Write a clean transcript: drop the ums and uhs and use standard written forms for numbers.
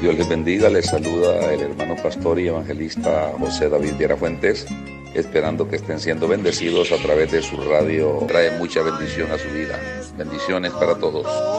Dios les bendiga, les saluda el hermano pastor y evangelista José David Viera Fuentes, esperando que estén siendo bendecidos a través de su radio. Trae mucha bendición a su vida. Bendiciones para todos.